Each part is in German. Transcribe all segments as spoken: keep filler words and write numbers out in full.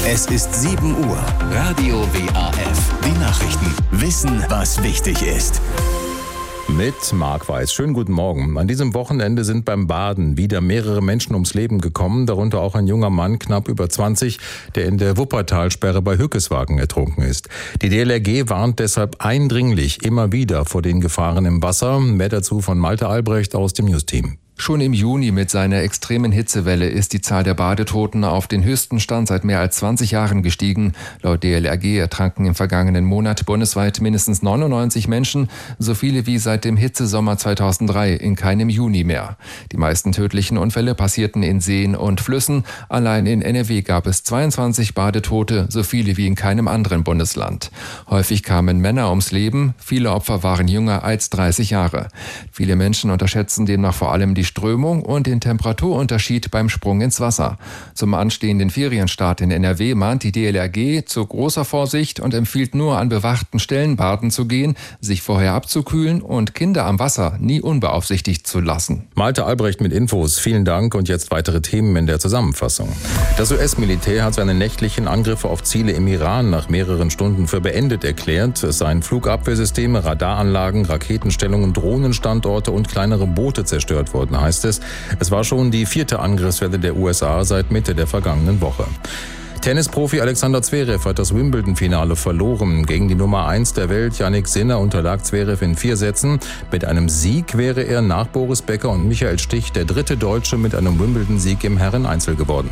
Es ist sieben Uhr. Radio W A F. Die Nachrichten. Wissen, was wichtig ist. Mit Marc Weiß. Schönen guten Morgen. An diesem Wochenende sind beim Baden wieder mehrere Menschen ums Leben gekommen, darunter auch ein junger Mann, knapp über zwanzig, der in der Wuppertalsperre bei Hückeswagen ertrunken ist. Die D L R G warnt deshalb eindringlich immer wieder vor den Gefahren im Wasser. Mehr dazu von Malte Albrecht aus dem News-Team. Schon im Juni mit seiner extremen Hitzewelle ist die Zahl der Badetoten auf den höchsten Stand seit mehr als zwanzig Jahren gestiegen. Laut D L R G ertranken im vergangenen Monat bundesweit mindestens neunundneunzig Menschen, so viele wie seit dem Hitzesommer zweitausenddrei, in keinem Juni mehr. Die meisten tödlichen Unfälle passierten in Seen und Flüssen. Allein in N R W gab es zweiundzwanzig Badetote, so viele wie in keinem anderen Bundesland. Häufig kamen Männer ums Leben, viele Opfer waren jünger als dreißig Jahre. Viele Menschen unterschätzen demnach vor allem die Strömung und den Temperaturunterschied beim Sprung ins Wasser. Zum anstehenden Ferienstart in N R W mahnt die D L R G zu großer Vorsicht und empfiehlt nur an bewachten Stellen baden zu gehen, sich vorher abzukühlen und Kinder am Wasser nie unbeaufsichtigt zu lassen. Malte Albrecht mit Infos. Vielen Dank und jetzt weitere Themen in der Zusammenfassung. Das U S-Militär hat seine nächtlichen Angriffe auf Ziele im Iran nach mehreren Stunden für beendet erklärt. Es seien Flugabwehrsysteme, Radaranlagen, Raketenstellungen, Drohnenstandorte und kleinere Boote zerstört worden, heißt es. Es war schon die vierte Angriffswelle der U S A seit Mitte der vergangenen Woche. Tennisprofi Alexander Zverev hat das Wimbledon-Finale verloren. Gegen die Nummer eins der Welt, Jannik Sinner, unterlag Zverev in vier Sätzen. Mit einem Sieg wäre er nach Boris Becker und Michael Stich der dritte Deutsche mit einem Wimbledon-Sieg im Herren-Einzel geworden.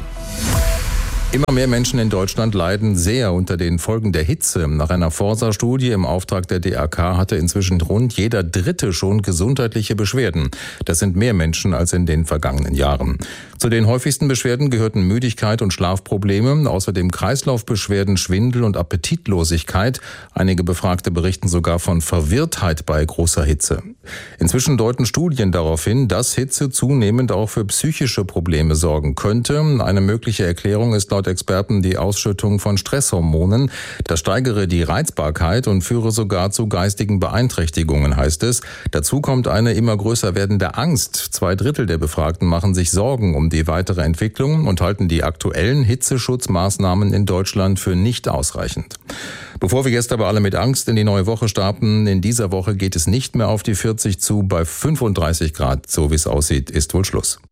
Immer mehr Menschen in Deutschland leiden sehr unter den Folgen der Hitze. Nach einer Forsa-Studie im Auftrag der D R K hatte inzwischen rund jeder Dritte schon gesundheitliche Beschwerden. Das sind mehr Menschen als in den vergangenen Jahren. Zu den häufigsten Beschwerden gehörten Müdigkeit und Schlafprobleme, außerdem Kreislaufbeschwerden, Schwindel und Appetitlosigkeit. Einige Befragte berichten sogar von Verwirrtheit bei großer Hitze. Inzwischen deuten Studien darauf hin, dass Hitze zunehmend auch für psychische Probleme sorgen könnte. Eine mögliche Erklärung ist laut Experten die Ausschüttung von Stresshormonen. Das steigere die Reizbarkeit und führe sogar zu geistigen Beeinträchtigungen, heißt es. Dazu kommt eine immer größer werdende Angst. Zwei Drittel der Befragten machen sich Sorgen um die weitere Entwicklung und halten die aktuellen Hitzeschutzmaßnahmen in Deutschland für nicht ausreichend. Bevor wir jetzt aber alle mit Angst in die neue Woche starten, in dieser Woche geht es nicht mehr auf die vierzig zu. Bei fünfunddreißig Grad, so wie es aussieht, ist wohl Schluss.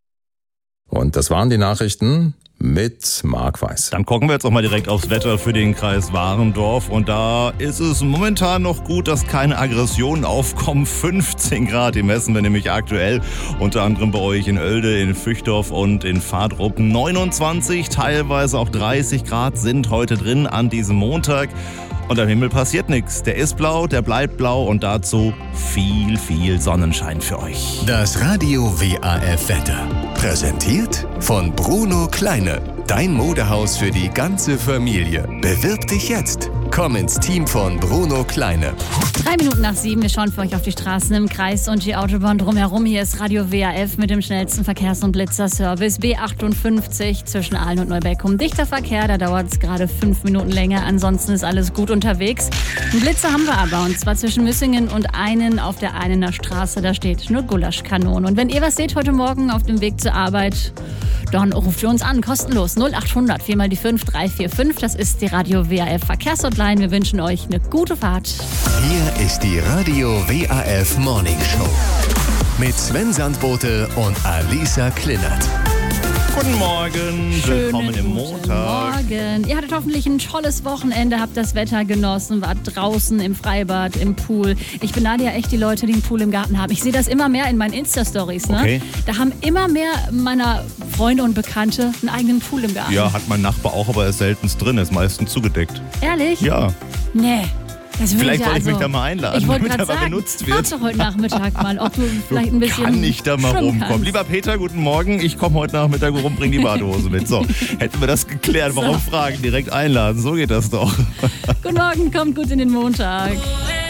Und das waren die Nachrichten mit Marc Weiß. Dann gucken wir jetzt auch mal direkt aufs Wetter für den Kreis Warendorf. Und da ist es momentan noch gut, dass keine Aggressionen aufkommen. fünfzehn Grad, die messen wir nämlich aktuell. Unter anderem bei euch in Oelde, in Füchdorf und in Vardrup. neunundzwanzig, teilweise auch dreißig Grad sind heute drin an diesem Montag. Und am Himmel passiert nichts. Der ist blau, der bleibt blau und dazu viel, viel Sonnenschein für euch. Das Radio W A F Wetter. Präsentiert von Bruno Kleine. Dein Modehaus für die ganze Familie. Bewirb dich jetzt. Komm ins Team von Bruno Kleine. Drei Minuten nach sieben. Wir schauen für euch auf die Straßen im Kreis und die Autobahn drumherum. Hier ist Radio W A F mit dem schnellsten Verkehrs- und Blitzerservice. B achtundfünfzig zwischen Aalen und Neubeckum. Dichter Verkehr, da dauert es gerade fünf Minuten länger. Ansonsten ist alles gut unterwegs. Einen Blitzer haben wir aber, und zwar zwischen Müssingen und Einen auf der Einener Straße. Da steht nur Gulaschkanone. Und wenn ihr was seht heute Morgen auf dem Weg zur Arbeit, dann ruft ihr uns an, kostenlos. null achthundert, viermal die fünf, drei vier fünf. Das ist die Radio W A F Verkehrshotline. Wir wünschen euch eine gute Fahrt. Hier ist die Radio W A F Morning Show mit Sven Sandbote und Alisa Klinnert. Guten Morgen, Schönen willkommen im guten Montag. Morgen. Ihr hattet hoffentlich ein tolles Wochenende, habt das Wetter genossen, wart draußen im Freibad, im Pool. Ich beneide ja echt die Leute, die einen Pool im Garten haben. Ich sehe das immer mehr in meinen Insta-Stories. Ne? Okay. Da haben immer mehr meiner Freunde und Bekannte einen eigenen Pool im Garten. Ja, hat mein Nachbar auch, aber er ist seltenst drin, ist meistens zugedeckt. Ehrlich? Ja. Nee. Das will Vielleicht ja wollte ich also, mich da mal einladen, ich wollte damit gerade er mal sagen, genutzt frag wird. doch heute Nachmittag mal, ob du vielleicht ein bisschen Kann ich da mal schwimmen rumkommen? kannst. Lieber Peter, guten Morgen. Ich komme heute Nachmittag rum, bring die Badehose mit. So, hätten wir das geklärt. Warum So. fragen? Direkt einladen. So geht das doch. Guten Morgen, kommt gut in den Montag.